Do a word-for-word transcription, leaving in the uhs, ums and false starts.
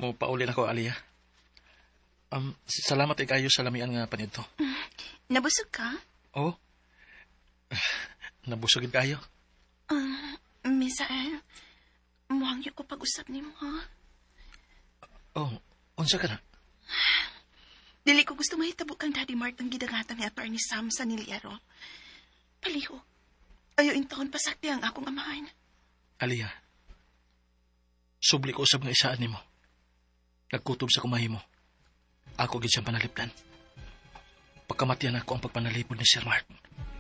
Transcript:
mo paulin ako, Aliyah. Um, salamat ay kayo sa lamian nga panito. Nabusog ka? Oh, nabusogin kayo. Um, Misael, muhang yung ko pag-usap ni mo, ha? Oh, unsa ka na? Dili ko gusto mahitabo kang Daddy Mart ang gidangatan ni Atty. Sam sa Niliaro. Paliho, ayaw intahon pasakti ang akong amahan. Aliyah, subli ko usab nga isaan nimo. Nagkutob sa kumahi mo. Ako gid siyang panalipdan. Pagkamatian ako ang pagpanalipod ni Sir Mark.